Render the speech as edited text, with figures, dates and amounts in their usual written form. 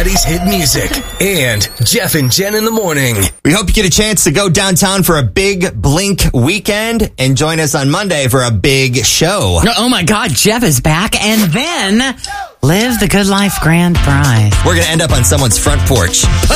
Cincinnati's hit music and Jeff and Jen in the morning. We hope you get a chance to go downtown for a big Blink weekend and join us on Monday for a big show. Oh my God, Jeff is back, and then Live the Good Life Grand Prize. We're going to end up on someone's front porch.